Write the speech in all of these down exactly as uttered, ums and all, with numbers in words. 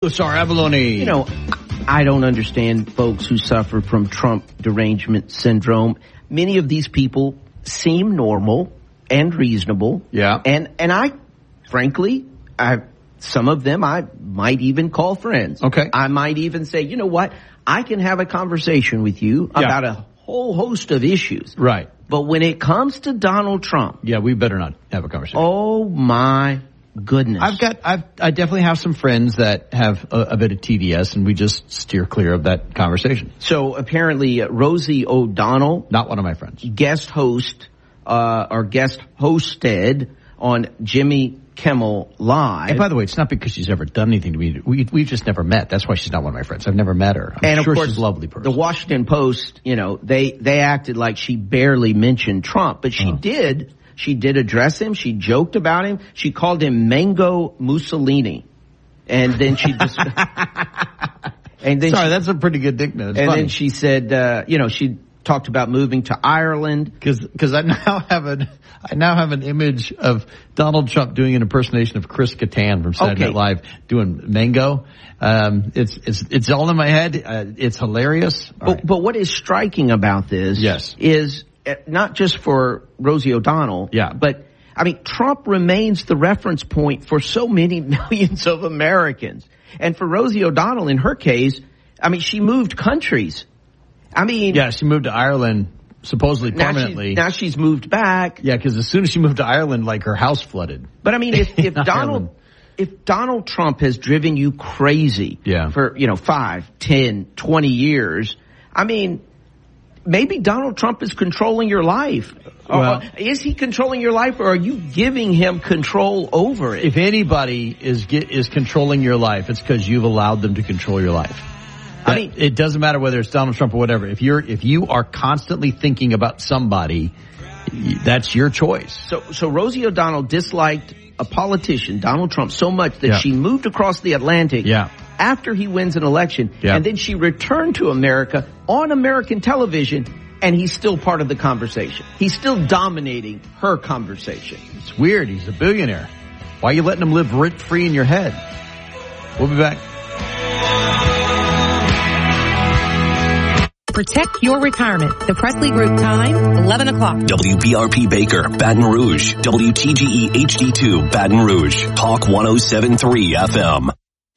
Sorry, Abalone. You know, I don't understand folks who suffer from Trump derangement syndrome. Many of these people seem normal and reasonable. Yeah. And, and I, frankly, I, some of them I might even call friends. Okay. I might even say, you know what? I can have a conversation with you yeah. about a whole host of issues. Right. But when it comes to Donald Trump. Yeah, we better not have a conversation. Oh, my goodness. I've got, I've, I definitely have some friends that have a, a bit of T D S, and we just steer clear of that conversation. So apparently, uh, Rosie O'Donnell, not one of my friends, guest host, uh, or guest hosted on Jimmy Kimmel Live. And by the way, it's not because she's ever done anything to me. We, we've just never met. That's why she's not one of my friends. I've never met her. I'm and sure of course, she's a lovely person. The Washington Post, you know, they, they acted like she barely mentioned Trump, but she oh. did. She did address him. She joked about him. She called him Mango Mussolini. And then she just, and then Sorry, she, that's a pretty good nickname. It's and funny. then she said, uh, you know, she talked about moving to Ireland. Cause, cause I now have an, I now have an image of Donald Trump doing an impersonation of Chris Kattan from Saturday okay. Night Live doing Mango. Um, it's, it's, it's all in my head. Uh, it's hilarious. But, right. but what is striking about this yes. is not just for Rosie O'Donnell, yeah. but I mean, Trump remains the reference point for so many millions of Americans. And for Rosie O'Donnell, in her case, I mean, she moved countries. I mean, yeah, she moved to Ireland supposedly permanently. Now, she, now she's moved back. Yeah, because as soon as she moved to Ireland, like her house flooded. But I mean, if, if Donald, if Donald Trump has driven you crazy yeah. for, you know, five, ten, twenty years, I mean, maybe Donald Trump is controlling your life. Well, or is he controlling your life, or are you giving him control over it? If anybody is get, is controlling your life, it's because you've allowed them to control your life. That, I mean, it doesn't matter whether it's Donald Trump or whatever. If you're if you are constantly thinking about somebody, that's your choice. So, so Rosie O'Donnell disliked a politician, Donald Trump, so much that yeah. she moved across the Atlantic. Yeah. After he wins an election, yeah. and then she returned to America on American television, and he's still part of the conversation. He's still dominating her conversation. It's weird. He's a billionaire. Why are you letting him live rent-free in your head? We'll be back. Protect your retirement. The Presley Group time, eleven o'clock. W P R P Baker, Baton Rouge. W T G E H D two, Baton Rouge. Talk one oh seven point three F M.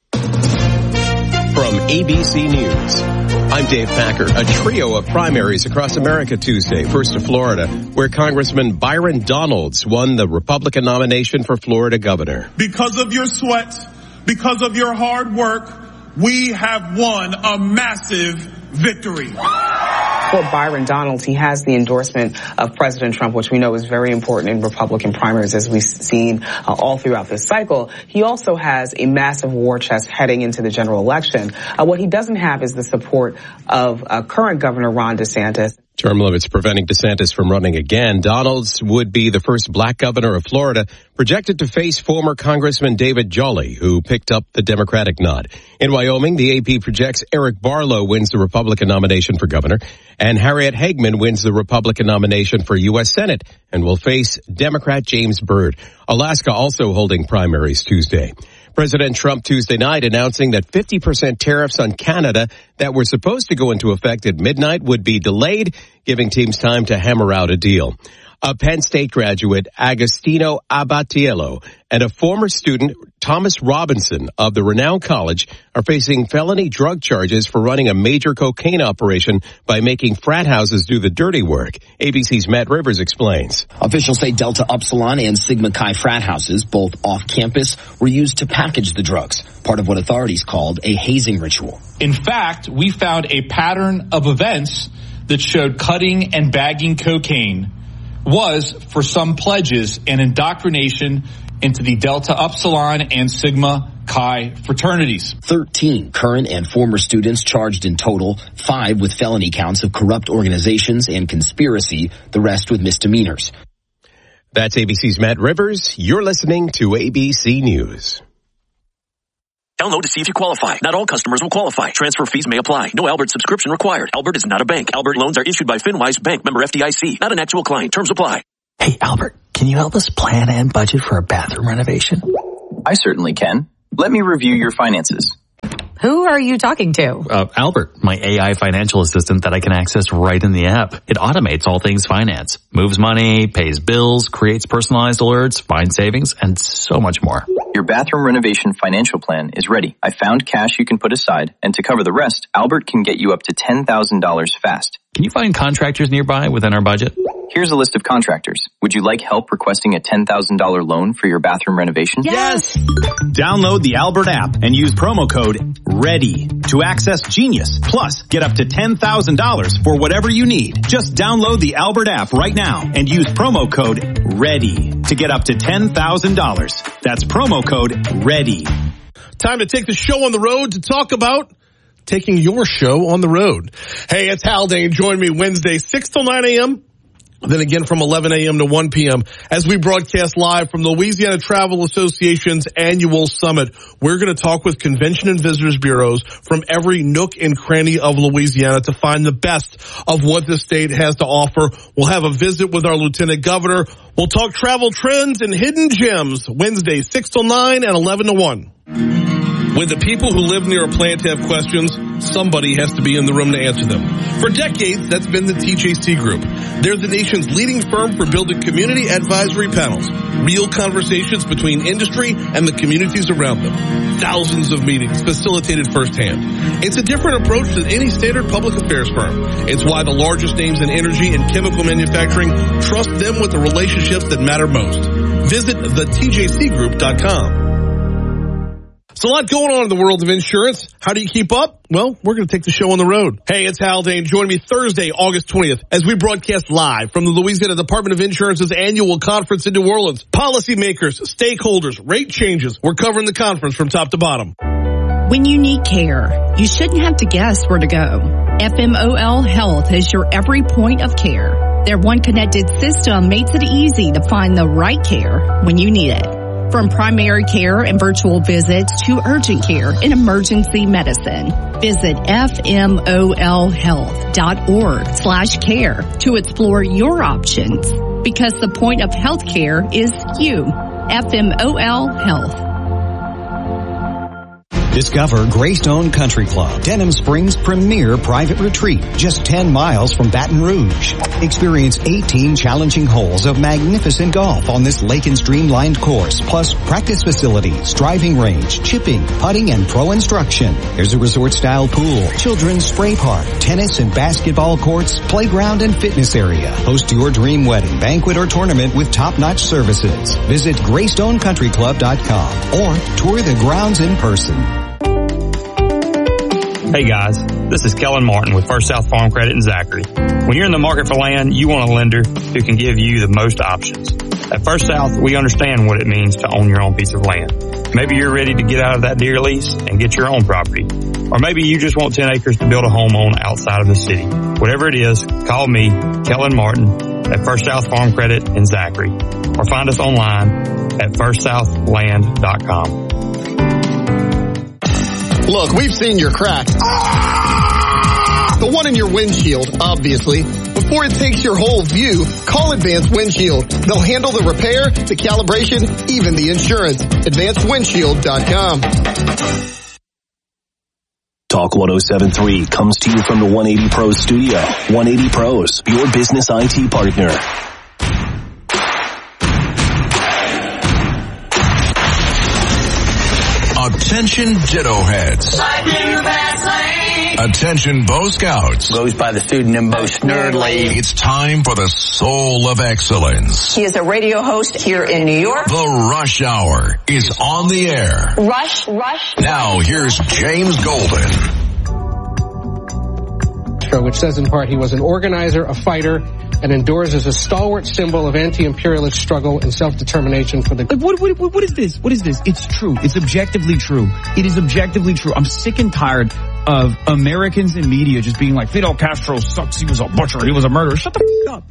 From A B C News, I'm Dave Packer. A trio of primaries across America Tuesday. First to Florida, where Congressman Byron Donalds won the Republican nomination for Florida governor. Because of your sweat, because of your hard work, we have won a massive victory. For Byron Donalds, he has the endorsement of President Trump, which we know is very important in Republican primaries, as we've seen uh, all throughout this cycle. He also has a massive war chest heading into the general election. Uh, what he doesn't have is the support of uh, current Governor Ron DeSantis. Term limits preventing DeSantis from running again. Donalds would be the first black governor of Florida, projected to face former Congressman David Jolly, who picked up the Democratic nod. In Wyoming, the A P projects Eric Barlow wins the Republican nomination for governor, and Harriet Hagman wins the Republican nomination for U S Senate and will face Democrat James Byrd. Alaska also holding primaries Tuesday. President Trump Tuesday night announcing that fifty percent tariffs on Canada that were supposed to go into effect at midnight would be delayed, giving teams time to hammer out a deal. A Penn State graduate, Agostino Abatiello, and a former student, Thomas Robinson of the renowned college, are facing felony drug charges for running a major cocaine operation by making frat houses do the dirty work. A B C's Matt Rivers explains. Officials say Delta Upsilon and Sigma Chi frat houses, both off campus, were used to package the drugs, part of what authorities called a hazing ritual. In fact, we found a pattern of events that showed cutting and bagging cocaine was, for some pledges, an indoctrination into the Delta Upsilon and Sigma Chi fraternities. Thirteen current and former students charged in total, five with felony counts of corrupt organizations and conspiracy, the rest with misdemeanors. That's A B C's Matt Rivers. You're listening to A B C News. Download to see if you qualify. Not all customers will qualify. Transfer fees may apply. No Albert subscription required. Albert is not a bank. Albert loans are issued by FinWise Bank, member F D I C. Not an actual client. Terms apply. Hey, Albert, can you help us plan and budget for a bathroom renovation? I certainly can. Let me review your finances. Who are you talking to? Uh, Albert, my A I financial assistant that I can access right in the app. It automates all things finance, moves money, pays bills, creates personalized alerts, finds savings, and so much more. Your bathroom renovation financial plan is ready. I found cash you can put aside, and to cover the rest, Albert can get you up to ten thousand dollars fast. Can you find contractors nearby within our budget? Here's a list of contractors. Would you like help requesting a ten thousand dollars loan for your bathroom renovation? Yes! Download the Albert app and use promo code READY to access Genius. Plus, get up to ten thousand dollars for whatever you need. Just download the Albert app right now and use promo code READY to get up to ten thousand dollars. That's promo code READY. Time to take the show on the road to talk about taking your show on the road. Hey, it's Haldane. Join me Wednesday, six till nine a.m., then again from eleven a.m. to one p.m. as we broadcast live from the Louisiana Travel Association's annual summit. We're going to talk with convention and visitors bureaus from every nook and cranny of Louisiana to find the best of what the state has to offer. We'll have a visit with our lieutenant governor. We'll talk travel trends and hidden gems Wednesday, six till nine and eleven to one. When the people who live near a plant have questions, somebody has to be in the room to answer them. For decades, that's been the T J C Group. They're the nation's leading firm for building community advisory panels. Real conversations between industry and the communities around them. Thousands of meetings facilitated firsthand. It's a different approach than any standard public affairs firm. It's why the largest names in energy and chemical manufacturing trust them with the relationships that matter most. Visit the T J C group dot com. There's a lot going on in the world of insurance. How do you keep up? Well, we're going to take the show on the road. Hey, it's Haldane. Join me Thursday, August twentieth, as we broadcast live from the Louisiana Department of Insurance's annual conference in New Orleans. Policymakers, stakeholders, rate changes. We're covering the conference from top to bottom. When you need care, you shouldn't have to guess where to go. F M O L Health is your every point of care. Their one connected system makes it easy to find the right care when you need it. From primary care and virtual visits to urgent care and emergency medicine. Visit F M O L health dot org slash care to explore your options. Because the point of healthcare is you. F M O L Health. Discover Greystone Country Club, Denham Springs' premier private retreat, just ten miles from Baton Rouge. Experience eighteen challenging holes of magnificent golf on this lake and streamlined course, plus practice facilities, driving range, chipping, putting, and pro instruction. There's a resort-style pool, children's spray park, tennis and basketball courts, playground and fitness area. Host your dream wedding, banquet, or tournament with top-notch services. Visit Greystone Country Club dot com or tour the grounds in person. Hey guys, this is Kellen Martin with First South Farm Credit in Zachary. When you're in the market for land, you want a lender who can give you the most options. At First South, we understand what it means to own your own piece of land. Maybe you're ready to get out of that deer lease and get your own property. Or maybe you just want ten acres to build a home on outside of the city. Whatever it is, call me, Kellen Martin, at First South Farm Credit in Zachary. Or find us online at first south land dot com. Look, we've seen your cracks. Ah! The one in your windshield, obviously. Before it takes your whole view, call Advanced Windshield. They'll handle the repair, the calibration, even the insurance. advanced windshield dot com. Talk one oh seven point three comes to you from the one eighty Pros studio. one eighty Pros, your business I T partner. Attention Ditto Heads. Attention Bo Scouts. Goes by the pseudonym Bo Snerdley. It's time for the Soul of Excellence. He is a radio host here in New York. The Rush Hour is on the air. Rush, rush. Now here's James Golden. Which says in part he was an organizer, a fighter, and endures as a stalwart symbol of anti-imperialist struggle and self-determination for the... Like, what, what, what is this? What is this? It's true. It's objectively true. It is objectively true. I'm sick and tired of Americans in media just being like, Fidel Castro sucks. He was a butcher. He was a murderer. Shut the f*** up.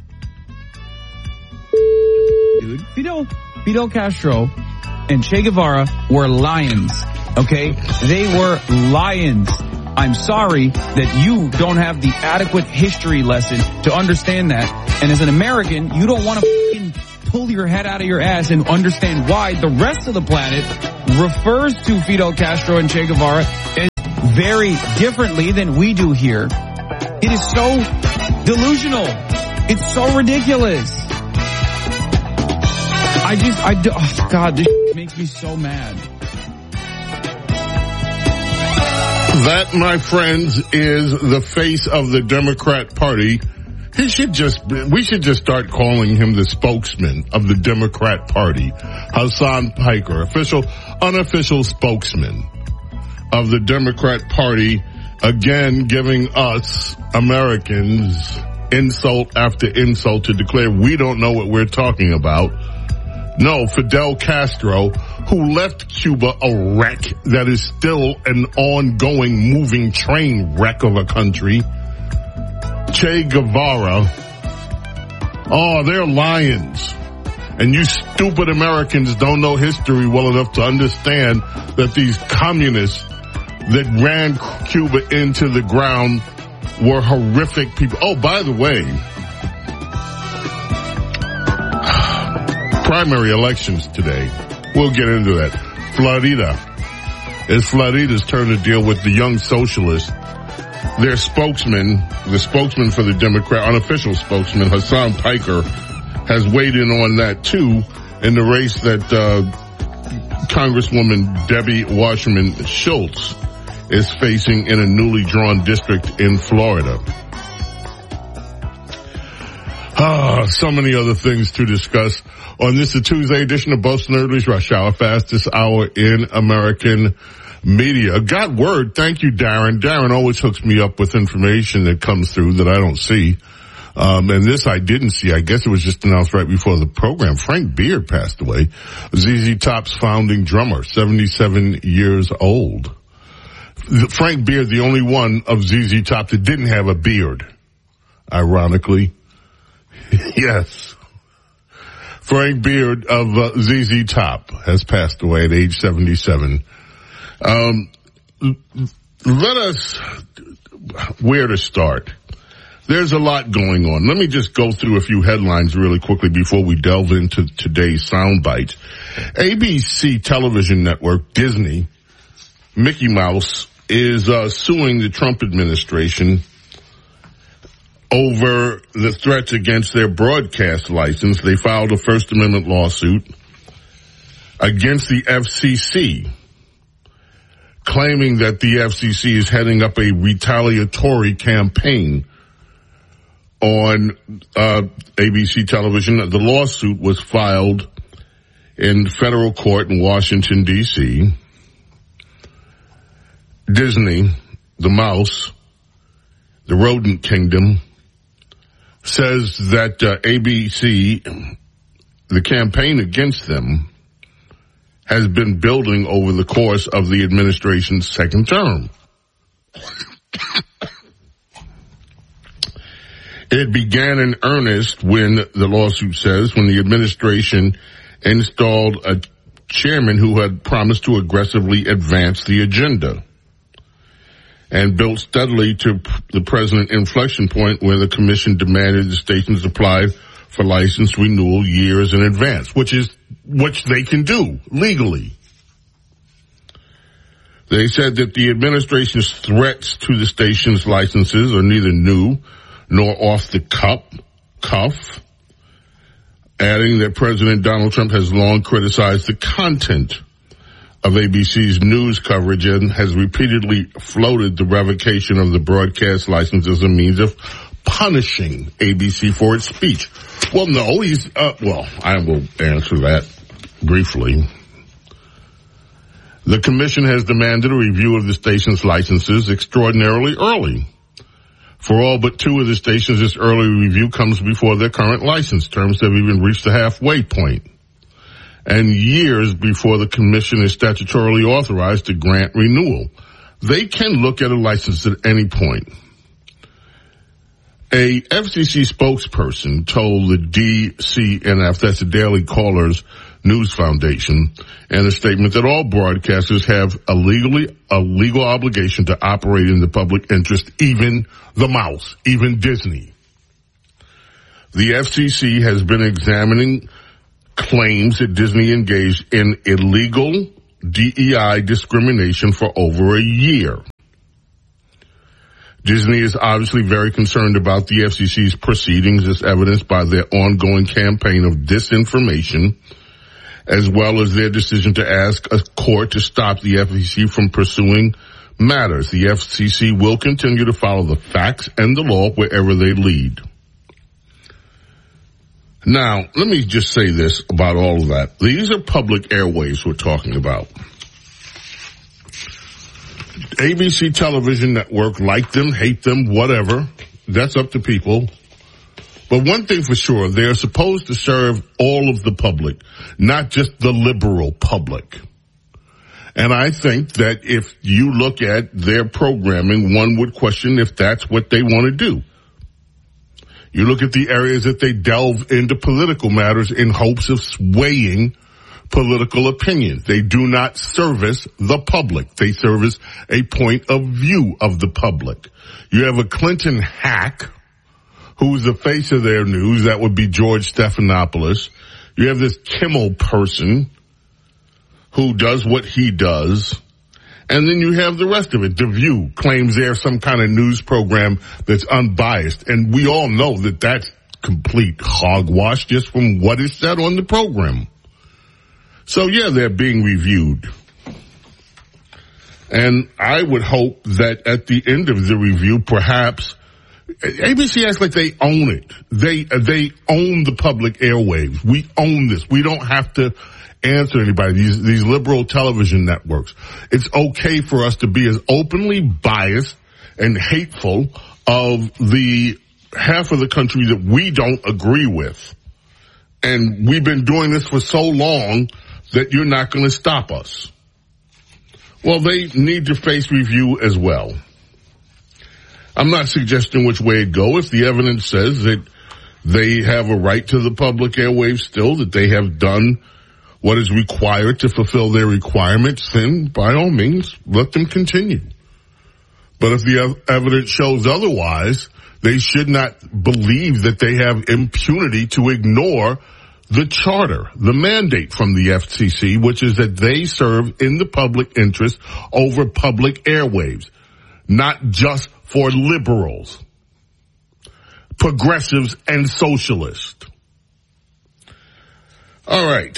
Dude, Fidel, Fidel Castro and Che Guevara were lions. Okay? They were lions. I'm sorry that you don't have the adequate history lesson to understand that. And as an American, you don't want to fucking pull your head out of your ass and understand why the rest of the planet refers to Fidel Castro and Che Guevara as very differently than we do here. It is so delusional. It's so ridiculous. I just, I do, oh God, this makes me so mad. That, my friends, is the face of the Democrat Party. He should just, we should just start calling him the spokesman of the Democrat Party. Hasan Piker, official, unofficial spokesman of the Democrat Party, again giving us Americans insult after insult to declare we don't know what we're talking about. No, Fidel Castro, who left Cuba a wreck that is still an ongoing moving train wreck of a country. Che Guevara. Oh, they're lions. And you stupid Americans don't know history well enough to understand that these communists that ran Cuba into the ground were horrific people. Oh, by the way, primary elections today. We'll get into that. Florida. It's Florida's turn to deal with the young socialists. Their spokesman, the spokesman for the Democrat, unofficial spokesman, Hasan Piker, has weighed in on that too in the race that uh, Congresswoman Debbie Wasserman Schultz is facing in a newly drawn district in Florida. Ah, so many other things to discuss on this the Tuesday edition of Boast and Early's Rush Hour, fastest hour in American media. Got word. Thank you, Darren. Darren always hooks me up with information that comes through that I don't see. Um, and this I didn't see. I guess it was just announced right before the program. Frank Beard passed away. Z Z Top's founding drummer, seventy-seven years old. Frank Beard, the only one of Z Z Top that didn't have a beard, ironically. Yes. Frank Beard of uh, Z Z Top has passed away at age seventy-seven. Um, let us, where to start? There's a lot going on. Let me just go through a few headlines really quickly before we delve into today's soundbite. A B C television network, Disney, Mickey Mouse, is uh, suing the Trump administration over the threats against their broadcast license. They filed a First Amendment lawsuit against the F C C, claiming that the F C C is heading up a retaliatory campaign on uh A B C television. The lawsuit was filed in federal court in Washington, D C Disney, the mouse, the rodent kingdom, says that uh, A B C, the campaign against them, has been building over the course of the administration's second term. It began in earnest when, the lawsuit says, when the administration installed a chairman who had promised to aggressively advance the agenda, and built steadily to the present inflection point where the commission demanded the stations apply for license renewal years in advance, which is, which they can do legally. They said that the administration's threats to the station's licenses are neither new nor off the cuff, cuff, adding that President Donald Trump has long criticized the content of A B C's news coverage and has repeatedly floated the revocation of the broadcast license as a means of punishing A B C for its speech. Well, no, he's, uh, well, I will answer that briefly. The commission has demanded a review of the station's licenses extraordinarily early. For all but two of the stations, this early review comes before their current license terms have even reached the halfway point, and years before the commission is statutorily authorized to grant renewal. They can look at a license at any point. A F C C spokesperson told the D C N F, that's the Daily Caller's News Foundation, in a statement that all broadcasters have a legally a legal obligation to operate in the public interest, even the mouse, even Disney. The F C C has been examining claims that Disney engaged in illegal D E I discrimination for over a year. Disney is obviously very concerned about the F C C's proceedings, as evidenced by their ongoing campaign of disinformation, as well as their decision to ask a court to stop the F C C from pursuing matters. The F C C will continue to follow the facts and the law wherever they lead. Now, let me just say this about all of that. These are public airwaves we're talking about. A B C television network, like them, hate them, whatever. That's up to people. But one thing for sure, they're supposed to serve all of the public, not just the liberal public. And I think that if you look at their programming, one would question if that's what they want to do. You look at the areas that they delve into political matters in hopes of swaying political opinions. They do not service the public. They service a point of view of the public. You have a Clinton hack who's the face of their news. That would be George Stephanopoulos. You have this Kimmel person who does what he does. And then you have the rest of it. The View claims they're some kind of news program that's unbiased. And we all know that that's complete hogwash just from what is said on the program. So, yeah, they're being reviewed. And I would hope that at the end of the review, perhaps, A B C acts like they own it. They, they own the public airwaves. We own this. We don't have to answer anybody. These, these liberal television networks. It's okay for us to be as openly biased and hateful of the half of the country that we don't agree with. And we've been doing this for so long that you're not going to stop us. Well, they need to face review as well. I'm not suggesting which way it go. If the evidence says that they have a right to the public airwaves still, that they have done what is required to fulfill their requirements, then by all means, let them continue. But if the evidence shows otherwise, they should not believe that they have impunity to ignore the charter, the mandate from the F C C, which is that they serve in the public interest over public airwaves, not just for liberals, progressives, and socialists. All right.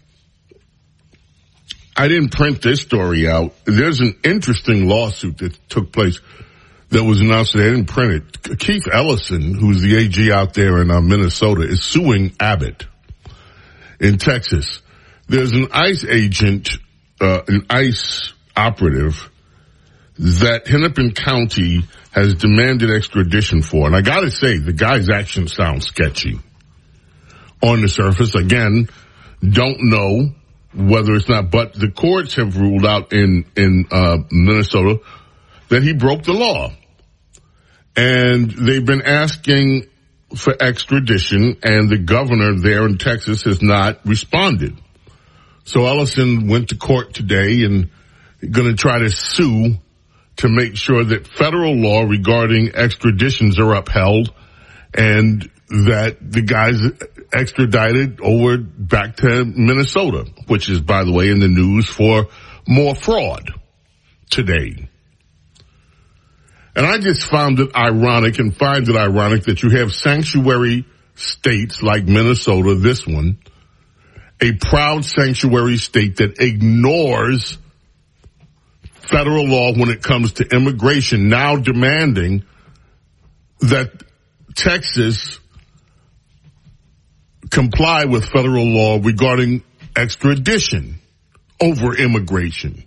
I didn't print this story out. There's an interesting lawsuit that took place that was announced today. I didn't print it. Keith Ellison, who's the A G out there in uh, Minnesota, is suing Abbott in Texas. There's an ICE agent, uh, an ICE operative that Hennepin County has demanded extradition for. And I gotta say, the guy's actions sound sketchy on the surface. Again, don't know whether it's not, but the courts have ruled out in, in, uh, Minnesota that he broke the law. And they've been asking for extradition, and the governor there in Texas has not responded. So Ellison went to court today and going to try to sue to make sure that federal law regarding extraditions are upheld and that the guy's extradited over back to Minnesota, which is, by the way, in the news for more fraud today. And I just found it ironic and find it ironic that you have sanctuary states like Minnesota, this one, a proud sanctuary state that ignores federal law when it comes to immigration, now demanding that Texas comply with federal law regarding extradition over immigration.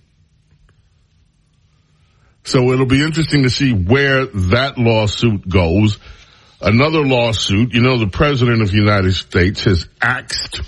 So it'll be interesting to see where that lawsuit goes. Another lawsuit, you know, the President of the United States has asked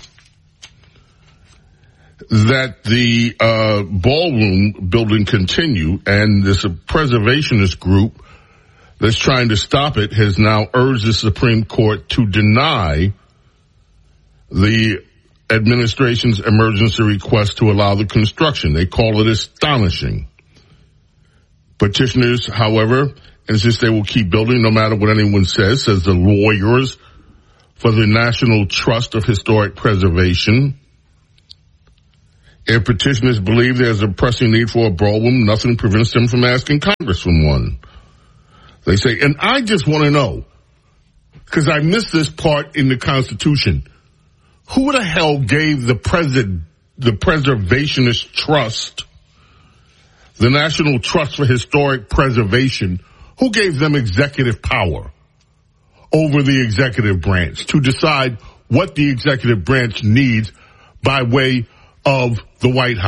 that the uh ballroom building continue, and this preservationist group that's trying to stop it has now urged the Supreme Court to deny the administration's emergency request to allow the construction. They call it astonishing. Petitioners, however, insist they will keep building no matter what anyone says, says the lawyers for the National Trust of Historic Preservation. If petitioners believe there's a pressing need for a ballroom, nothing prevents them from asking Congress for one. They say, and I just want to know, because I missed this part in the Constitution, who the hell gave the president, the Preservationist Trust, the National Trust for Historic Preservation, who gave them executive power over the executive branch to decide what the executive branch needs by way of the White House?